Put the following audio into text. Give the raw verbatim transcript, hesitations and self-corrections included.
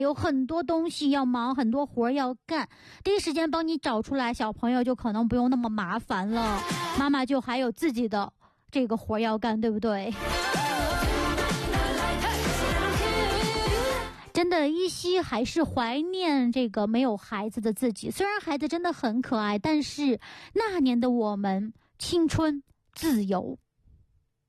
有很多东西要忙，很多活要干，第一时间帮你找出来，小朋友就可能不用那么麻烦了，妈妈就还有自己的这个活要干，对不对？真的依稀还是怀念这个没有孩子的自己，虽然孩子真的很可爱，但是那年的我们青春自由，